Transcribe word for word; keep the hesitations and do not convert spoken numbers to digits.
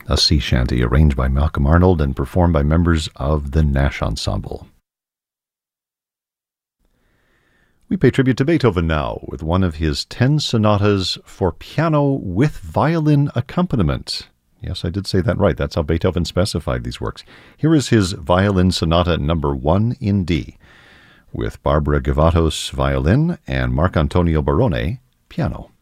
a sea shanty arranged by Malcolm Arnold and performed by members of the Nash Ensemble. We pay tribute to Beethoven now with one of his ten sonatas for piano with violin accompaniment. Yes, I did say that right. That's how Beethoven specified these works. Here is his Violin Sonata number one in D, with Barbara Gavatos violin and Marc Antonio Barone piano.